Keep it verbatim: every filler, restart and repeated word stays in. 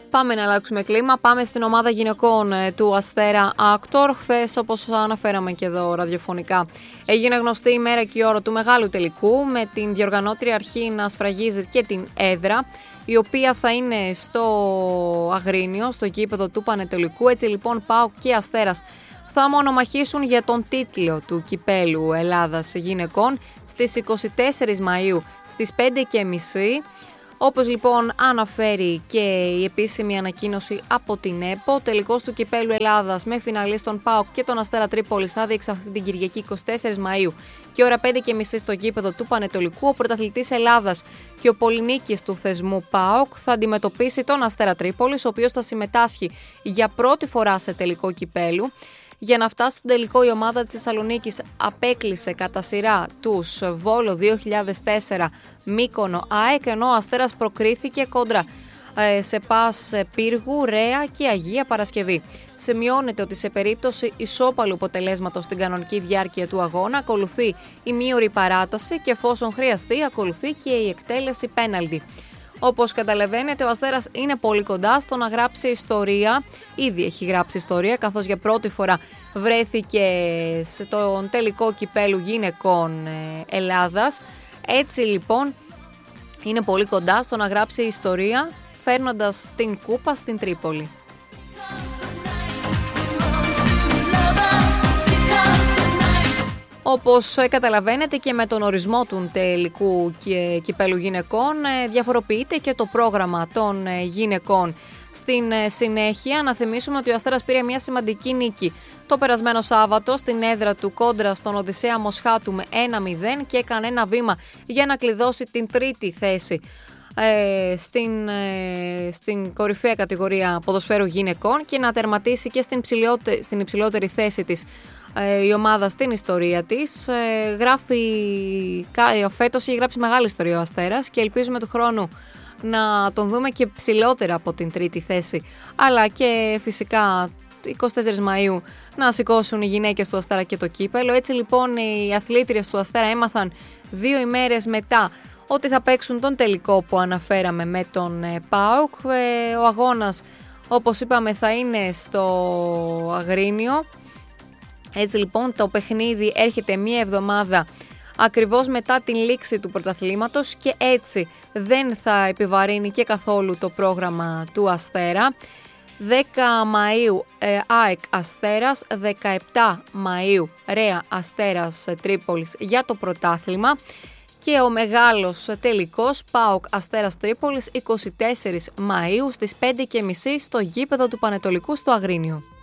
Πάμε να αλλάξουμε κλίμα. Πάμε στην ομάδα γυναικών του Αστέρα Άκτορ. Χθες, όπως αναφέραμε και εδώ ραδιοφωνικά, έγινε γνωστή η μέρα και η ώρα του μεγάλου τελικού, με την διοργανώτρια αρχή να σφραγίζει και την έδρα, η οποία θα είναι στο Αγρίνιο, στο γήπεδο του Πανετολικού. Έτσι λοιπόν, ΠΑΟΚ και Αστέρας θα μονομαχήσουν για τον τίτλο του Κυπέλου Ελλάδας Γυναικών στις είκοσι τέσσερις Μαΐου στις πέντε και μισή. Όπως λοιπόν αναφέρει και η επίσημη ανακοίνωση από την ΕΠΟ, ο τελικός του Κυπέλου Ελλάδας με φιναλίστ τον ΠΑΟΚ και τον Αστέρα Τρίπολης θα διεξαχθεί την Κυριακή είκοσι τέσσερις Μαΐου και ώρα πέντε και μισή στο γήπεδο του Πανετολικού. Ο πρωταθλητής Ελλάδας και ο πολυνίκης του θεσμού ΠΑΟΚ θα αντιμετωπίσει τον Αστέρα Τρίπολης, ο οποίος θα συμμετάσχει για πρώτη φορά σε τελικό κυπέλου. Για να φτάσει στον τελικό, η ομάδα της Θεσσαλονίκης απέκλεισε κατά σειρά τους Βόλο δύο χιλιάδες τέσσερα, Μύκονο, ΑΕΚ, ενώ ο Αστέρας προκρίθηκε κόντρα ε, σε Πας Πύργου, Ρέα και Αγία Παρασκευή. Σημειώνεται ότι σε περίπτωση ισόπαλου αποτελέσματος στην κανονική διάρκεια του αγώνα ακολουθεί η μείωρη παράταση και εφόσον χρειαστεί ακολουθεί και η εκτέλεση πέναλτι. Όπως καταλαβαίνετε, ο Αστέρας είναι πολύ κοντά στο να γράψει ιστορία, ήδη έχει γράψει ιστορία, καθώς για πρώτη φορά βρέθηκε στον τελικό κυπέλου γυναικών Ελλάδας. Έτσι λοιπόν είναι πολύ κοντά στο να γράψει ιστορία, φέρνοντας την κούπα στην Τρίπολη. Όπως καταλαβαίνετε και με τον ορισμό του τελικού κυπέλου γυναικών διαφοροποιείται και το πρόγραμμα των γυναικών. Στην συνέχεια να θυμίσουμε ότι ο Αστέρας πήρε μια σημαντική νίκη το περασμένο Σάββατο στην έδρα του κόντρα στον Οδυσσέα Μοσχάτου με ένα μηδέν και έκανε ένα βήμα για να κλειδώσει την τρίτη θέση ε, στην, ε, στην κορυφαία κατηγορία ποδοσφαίρου γυναικών και να τερματίσει και στην, στην υψηλότερη θέση της η ομάδα στην ιστορία της. Ε, γράφει, φέτος έχει γράψει μεγάλη ιστορία ο Αστέρας και ελπίζουμε του χρόνου να τον δούμε και ψηλότερα από την τρίτη θέση, αλλά και φυσικά είκοσι τέσσερις Μαΐου να σηκώσουν οι γυναίκες του Αστέρα και το κύπελο. Έτσι λοιπόν οι αθλήτριες του Αστέρα έμαθαν δύο ημέρες μετά ότι θα παίξουν τον τελικό που αναφέραμε με τον ΠΑΟΚ. Ε, ο αγώνας, όπως είπαμε, θα είναι στο Αγρίνιο. Έτσι λοιπόν το παιχνίδι έρχεται μία εβδομάδα ακριβώς μετά την λήξη του πρωταθλήματος και έτσι δεν θα επιβαρύνει και καθόλου το πρόγραμμα του Αστέρα. δέκα Μαΐου ε, ΑΕΚ Αστέρας, δεκαεπτά Μαΐου Ρέα Αστέρας Τρίπολης για το πρωτάθλημα και ο μεγάλος τελικός ΠΑΟΚ Αστέρας Τρίπολης είκοσι τέσσερις Μαΐου στις πέντε και μισή στο γήπεδο του Πανετολικού στο Αγρίνιο.